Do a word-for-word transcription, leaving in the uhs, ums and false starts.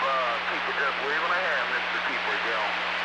uh, keep it just waving a hand, Mister Keeper, Joe.